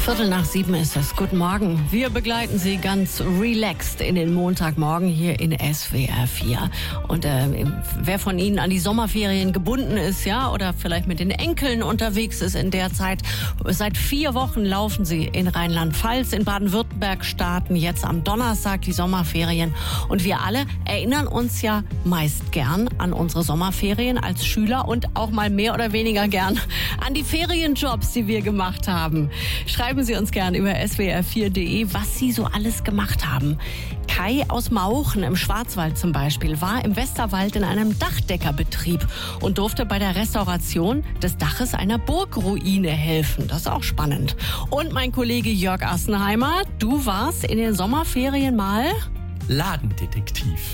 6:15 ist es. Guten Morgen. Wir begleiten Sie ganz relaxed in den Montagmorgen hier in SWR 4. Und wer von Ihnen an die Sommerferien gebunden ist, ja, oder vielleicht mit den Enkeln unterwegs ist in der Zeit, seit 4 Wochen laufen sie in Rheinland-Pfalz, in Baden-Württemberg starten jetzt am Donnerstag die Sommerferien. Und wir alle erinnern uns ja meist gern an unsere Sommerferien als Schüler und auch mal mehr oder weniger gern an die Ferienjobs, die wir gemacht haben. Schreiben Sie uns gern über swr4.de, was Sie so alles gemacht haben. Kai aus Mauchen im Schwarzwald zum Beispiel war im Westerwald in einem Dachdeckerbetrieb und durfte bei der Restauration des Daches einer Burgruine helfen. Das ist auch spannend. Und mein Kollege Jörg Assenheimer, du warst in den Sommerferien mal Ladendetektiv.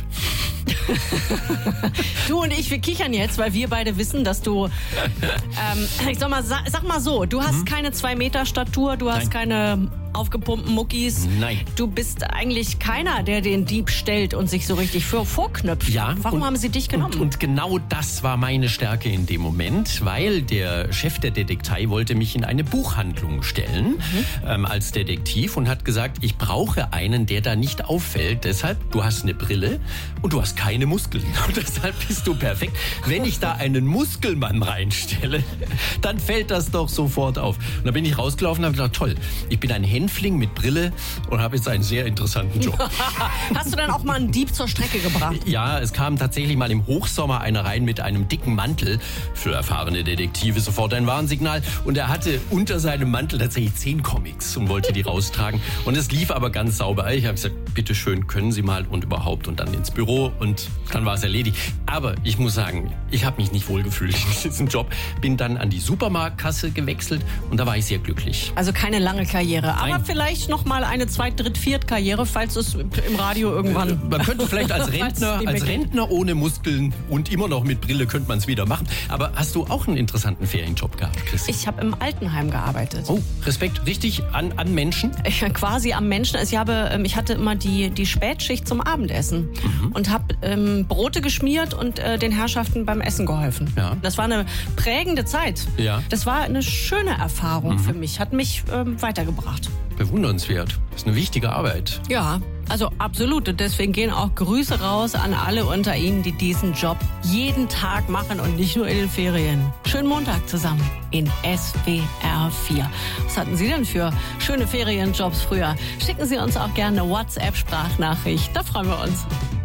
Du und ich, wir kichern jetzt, weil wir beide wissen, dass du, ich sag mal so, du hast keine 2 Meter Statur, du hast keine aufgepumpten Muckis. Nein. Du bist eigentlich keiner, der den Dieb stellt und sich so richtig vorknüpft. Ja. Warum haben sie dich genommen? Und genau das war meine Stärke in dem Moment, weil der Chef der Detektei wollte mich in eine Buchhandlung stellen als Detektiv und hat gesagt, ich brauche einen, der da nicht auffällt. Deshalb, du hast eine Brille und du hast keine Muskeln. Und deshalb bist du perfekt. Wenn ich da einen Muskelmann reinstelle, dann fällt das doch sofort auf. Und da bin ich rausgelaufen und habe gedacht, toll, ich bin ein Hänfling mit Brille und habe jetzt einen sehr interessanten Job. Hast du dann auch mal einen Dieb zur Strecke gebracht? Ja, es kam tatsächlich mal im Hochsommer einer rein mit einem dicken Mantel. Für erfahrene Detektive sofort ein Warnsignal. Und er hatte unter seinem Mantel tatsächlich 10 Comics und wollte die raustragen. Und es lief aber ganz sauber. Ich habe gesagt, bitteschön, können Sie mal und überhaupt und dann ins Büro und dann war es erledigt. Aber ich muss sagen, ich habe mich nicht wohl gefühlt in diesem Job. Bin dann an die Supermarktkasse gewechselt und da war ich sehr glücklich. Also keine lange Karriere, aber Nein. vielleicht noch mal eine 2., 3., 4. Karriere, falls es im Radio irgendwann... Man könnte vielleicht als Rentner ohne Muskeln und immer noch mit Brille könnte man es wieder machen. Aber hast du auch einen interessanten Ferienjob gehabt, Christi? Ich habe im Altenheim gearbeitet. Oh, Respekt, richtig an Menschen? Quasi am Menschen. Ich hatte immer die Spätschicht zum Abendessen und habe Brote geschmiert und den Herrschaften beim Essen geholfen. Ja. Das war eine prägende Zeit. Ja. Das war eine schöne Erfahrung für mich, hat mich weitergebracht. Bewundernswert. Das ist eine wichtige Arbeit. Ja, also absolut. Und deswegen gehen auch Grüße raus an alle unter Ihnen, die diesen Job jeden Tag machen und nicht nur in den Ferien. Schönen Montag zusammen in SWR 4. Was hatten Sie denn für schöne Ferienjobs früher? Schicken Sie uns auch gerne eine WhatsApp-Sprachnachricht. Da freuen wir uns.